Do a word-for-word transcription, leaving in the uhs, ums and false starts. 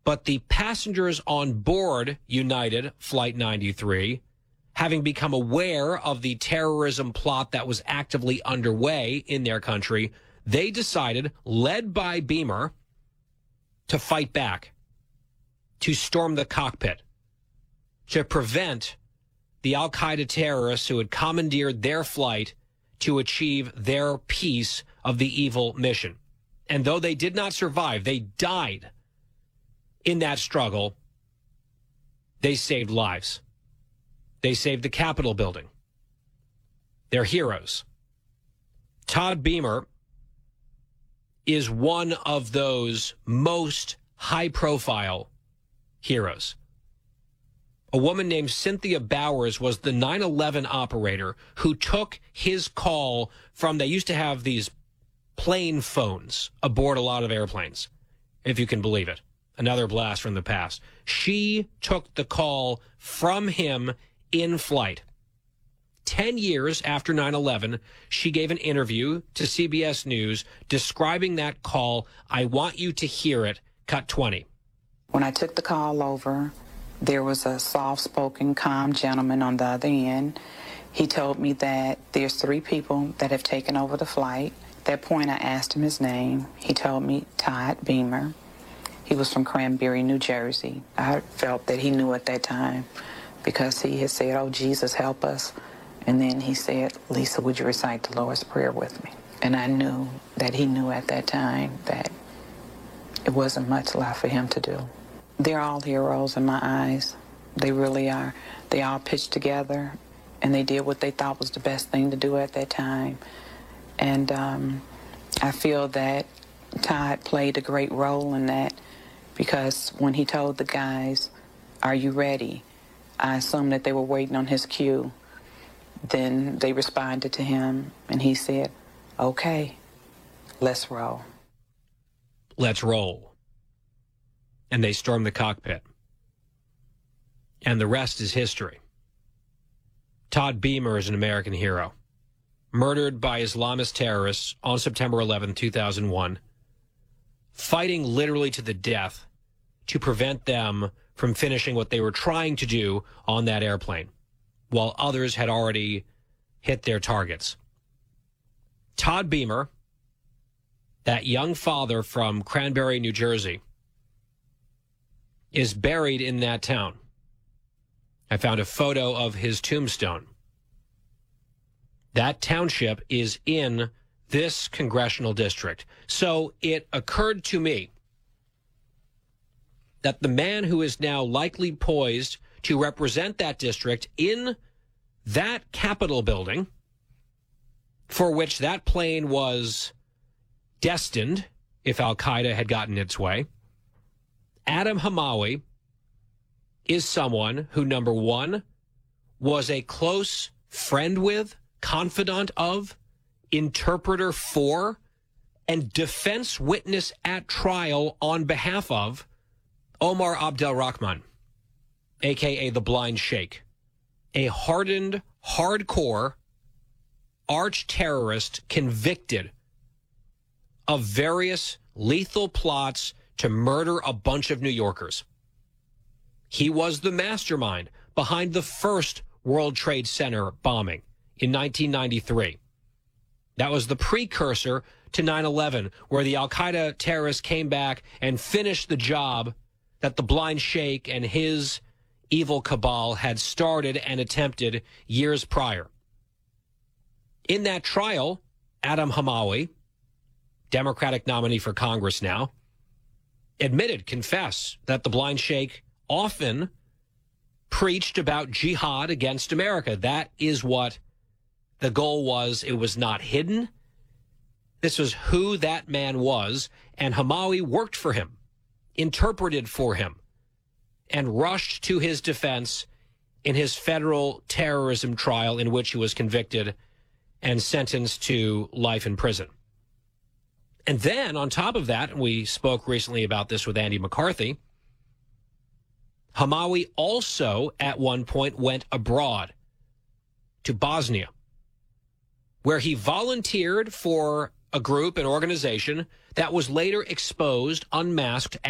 but the passengers on board United Flight ninety-three, having become aware of the terrorism plot that was actively underway in their country, they decided, led by Beamer, to fight back, to storm the cockpit, to prevent the al-Qaeda terrorists who had commandeered their flight to achieve their piece of the evil mission. And though they did not survive, they died in that struggle. They saved lives. They saved the Capitol building. They're heroes. Todd Beamer is one of those most high-profile heroes. A woman named Cynthia Bowers was the nine eleven operator who took his call from, they used to have these plane phones aboard a lot of airplanes, if you can believe it. Another blast from the past. She took the call from him in flight. Ten years after nine eleven, she gave an interview to C B S News describing that call. I want you to hear it. Cut twenty. When I took the call over, there was a soft-spoken, calm gentleman on the other end. He told me that there's three people that have taken over the flight. At that point, I asked him his name. He told me Todd Beamer. He was from Cranberry, New Jersey. I felt that he knew at that time because he had said, oh, Jesus, help us. And then he said, Lisa, would you recite the Lord's Prayer with me? And I knew that he knew at that time that it wasn't much left for him to do. They're all heroes in my eyes. They really are. They all pitched together, and they did what they thought was the best thing to do at that time. And um, I feel that Todd played a great role in that because when he told the guys, are you ready? I assumed that they were waiting on his cue. Then they responded to him, and he said, okay, let's roll. Let's roll. And they stormed the cockpit. And the rest is history. Todd Beamer is an American hero. Murdered by Islamist terrorists on September eleventh, two thousand one. Fighting literally to the death to prevent them from finishing what they were trying to do on that airplane, while others had already hit their targets. Todd Beamer, that young father from Cranberry, New Jersey, is buried in that town. I found a photo of his tombstone. That township is in this congressional district. So it occurred to me that the man who is now likely poised to represent that district in that Capitol building, for which that plane was destined if al-Qaeda had gotten its way, Adam Hamawi is someone who, number one, was a close friend with, confidant of, interpreter for, and defense witness at trial on behalf of Omar Abdel-Rahman, a k a the Blind Sheikh, a hardened, hardcore arch-terrorist convicted of various lethal plots to murder a bunch of New Yorkers. He was the mastermind behind the first World Trade Center bombing in nineteen ninety-three. That was the precursor to nine eleven, where the al-Qaeda terrorists came back and finished the job that the Blind Sheikh and his evil cabal had started and attempted years prior. In that trial, Adam Hamawi, Democratic nominee for Congress now, admitted, confessed, that the Blind Sheikh often preached about jihad against America. That is what the goal was. It was not hidden. This was who that man was, and Hamawi worked for him, interpreted for him, and rushed to his defense in his federal terrorism trial in which he was convicted and sentenced to life in prison. And then, on top of that, and we spoke recently about this with Andy McCarthy, Hamawi also at one point went abroad to Bosnia, where he volunteered for a group, an organization that was later exposed, unmasked,